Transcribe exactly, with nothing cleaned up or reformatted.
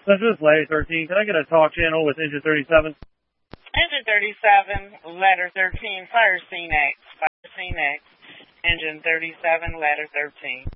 This is Ladder thirteen. Can I get a talk channel with engine thirty-seven? Engine thirty-seven, ladder thirteen, fire scene X. Fire scene X. Engine thirty-seven, ladder thirteen.